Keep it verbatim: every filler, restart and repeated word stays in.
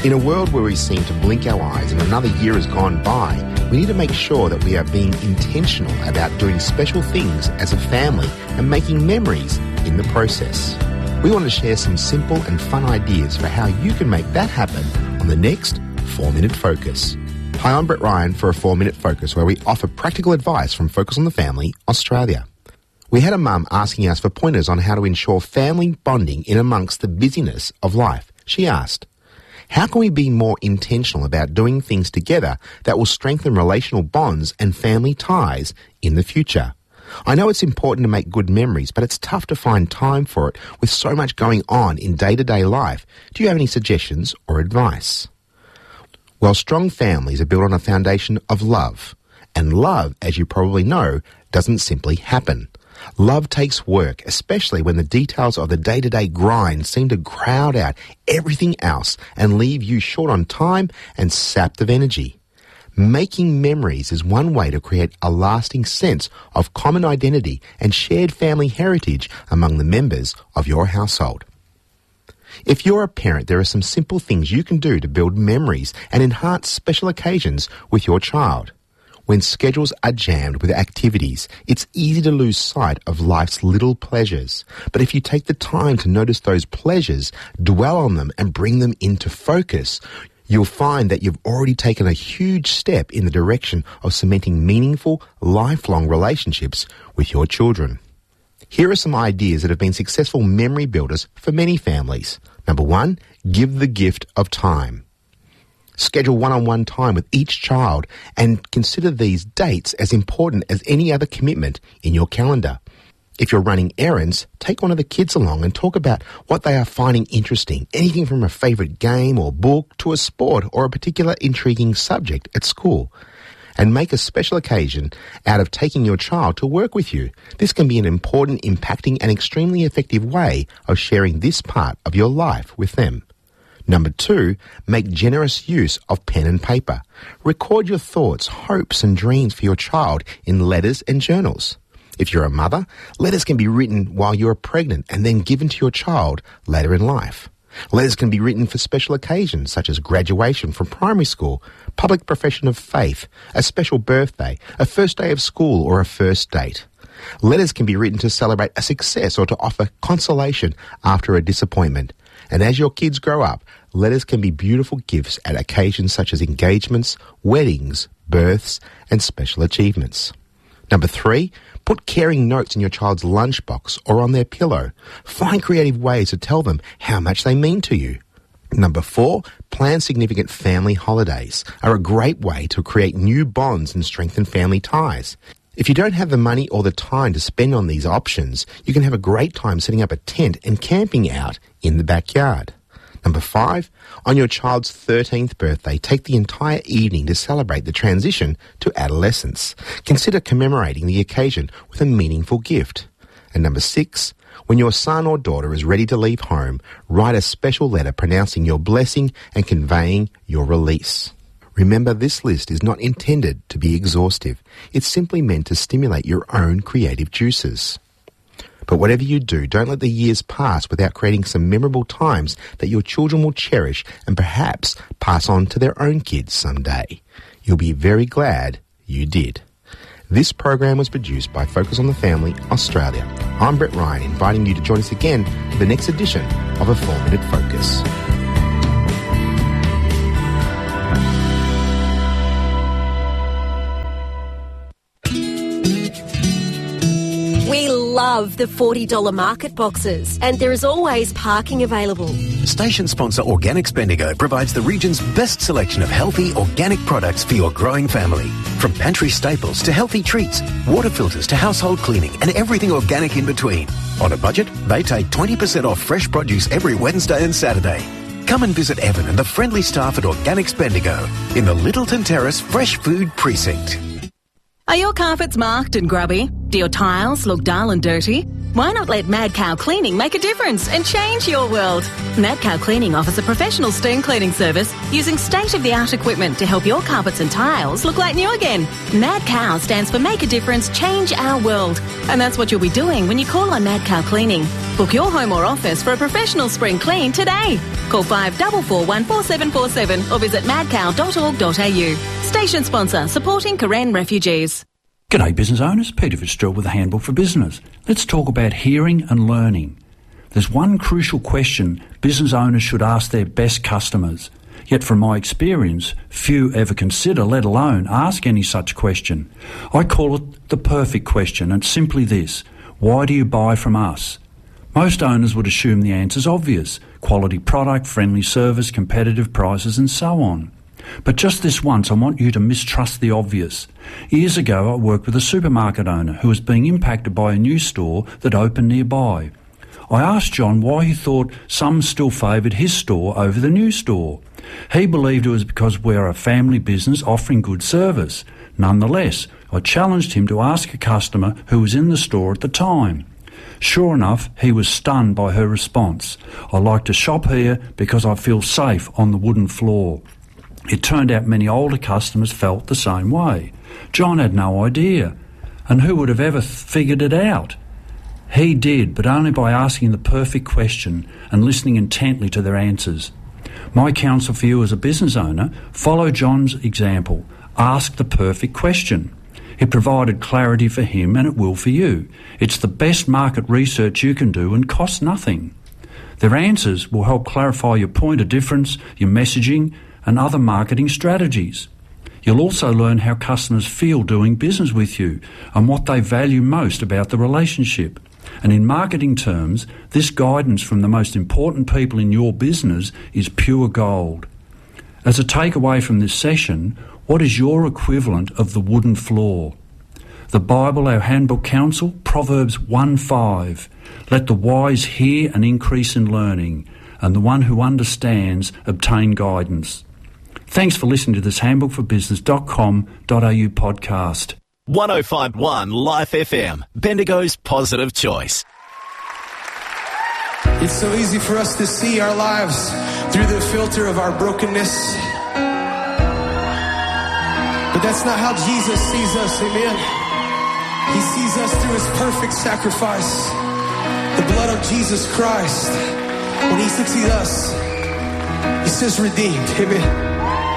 In a world where we seem to blink our eyes and another year has gone by, we need to make sure that we are being intentional about doing special things as a family and making memories in the process. We want to share some simple and fun ideas for how you can make that happen on the next four minute Focus. Hi, I'm Brett Ryan for a four minute Focus, where we offer practical advice from Focus on the Family, Australia. We had a mum asking us for pointers on how to ensure family bonding in amongst the busyness of life. She asked, how can we be more intentional about doing things together that will strengthen relational bonds and family ties in the future? I know it's important to make good memories, but it's tough to find time for it with so much going on in day-to-day life. Do you have any suggestions or advice? Well, strong families are built on a foundation of love. And love, as you probably know, doesn't simply happen. Love takes work, especially when the details of the day-to-day grind seem to crowd out everything else and leave you short on time and sapped of energy. Making memories is one way to create a lasting sense of common identity and shared family heritage among the members of your household. If you're a parent, there are some simple things you can do to build memories and enhance special occasions with your child. When schedules are jammed with activities, it's easy to lose sight of life's little pleasures. But if you take the time to notice those pleasures, dwell on them and bring them into focus, you'll find that you've already taken a huge step in the direction of cementing meaningful, lifelong relationships with your children. Here are some ideas that have been successful memory builders for many families. Number one, give the gift of time. Schedule one-on-one time with each child and consider these dates as important as any other commitment in your calendar. If you're running errands, take one of the kids along and talk about what they are finding interesting, anything from a favourite game or book to a sport or a particular intriguing subject at school. And make a special occasion out of taking your child to work with you. This can be an important, impacting and extremely effective way of sharing this part of your life with them. Number two, make generous use of pen and paper. Record your thoughts, hopes and dreams for your child in letters and journals. If you're a mother, letters can be written while you're pregnant and then given to your child later in life. Letters can be written for special occasions such as graduation from primary school, public profession of faith, a special birthday, a first day of school or a first date. Letters can be written to celebrate a success or to offer consolation after a disappointment. And as your kids grow up, letters can be beautiful gifts at occasions such as engagements, weddings, births, and special achievements. Number three, put caring notes in your child's lunchbox or on their pillow. Find creative ways to tell them how much they mean to you. Number four, plan significant family holidays are a great way to create new bonds and strengthen family ties. If you don't have the money or the time to spend on these options, you can have a great time setting up a tent and camping out in the backyard. Number five, on your child's thirteenth birthday, take the entire evening to celebrate the transition to adolescence. Consider commemorating the occasion with a meaningful gift. And number six, when your son or daughter is ready to leave home, write a special letter pronouncing your blessing and conveying your release. Remember, this list is not intended to be exhaustive. It's simply meant to stimulate your own creative juices. But whatever you do, don't let the years pass without creating some memorable times that your children will cherish and perhaps pass on to their own kids someday. You'll be very glad you did. This program was produced by Focus on the Family, Australia. I'm Brett Ryan, inviting you to join us again for the next edition of A four minute Focus. We love the forty dollars market boxes, and there is always parking available. Station sponsor Organics Bendigo provides the region's best selection of healthy organic products for your growing family. From pantry staples to healthy treats, water filters to household cleaning, and everything organic in between. On a budget, they take twenty percent off fresh produce every Wednesday and Saturday. Come and visit Evan and the friendly staff at Organics Bendigo in the Littleton Terrace Fresh Food Precinct. Are your carpets marked and grubby? Do your tiles look dull and dirty? Why not let Mad Cow Cleaning make a difference and change your world? Mad Cow Cleaning offers a professional steam cleaning service using state-of-the-art equipment to help your carpets and tiles look like new again. Mad Cow stands for Make a Difference, Change Our World. And that's what you'll be doing when you call on Mad Cow Cleaning. Book your home or office for a professional spring clean today. Call five four four one four seven four seven or visit mad cow dot org dot a u. Station sponsor, supporting Karen refugees. G'day business owners, Peter Fitzgerald with the Handbook for Business. Let's talk about hearing and learning. There's one crucial question business owners should ask their best customers. Yet from my experience, few ever consider, let alone ask any such question. I call it the perfect question, and simply this: why do you buy from us? Most owners would assume the answer's obvious: quality product, friendly service, competitive prices, and so on. But just this once, I want you to mistrust the obvious. Years ago, I worked with a supermarket owner who was being impacted by a new store that opened nearby. I asked John why he thought some still favoured his store over the new store. He believed it was because we're a family business offering good service. Nonetheless, I challenged him to ask a customer who was in the store at the time. Sure enough, he was stunned by her response. I like to shop here because I feel safe on the wooden floor. It turned out many older customers felt the same way. John had no idea. And who would have ever figured it out? He did, but only by asking the perfect question and listening intently to their answers. My counsel for you as a business owner: follow John's example. Ask the perfect question. It provided clarity for him, and it will for you. It's the best market research you can do and costs nothing. Their answers will help clarify your point of difference, your messaging, and other marketing strategies. You'll also learn how customers feel doing business with you and what they value most about the relationship. And in marketing terms, this guidance from the most important people in your business is pure gold. As a takeaway from this session, what is your equivalent of the wooden floor? The Bible, our handbook counsel, Proverbs one five. Let the wise hear and increase in learning, and the one who understands obtain guidance. Thanks for listening to this handbook for business dot com dot a u podcast. one oh five point one Life F M, Bendigo's positive choice. It's so easy for us to see our lives through the filter of our brokenness. But that's not how Jesus sees us, amen? He sees us through his perfect sacrifice, the blood of Jesus Christ. When he looks at us, he says redeemed, amen?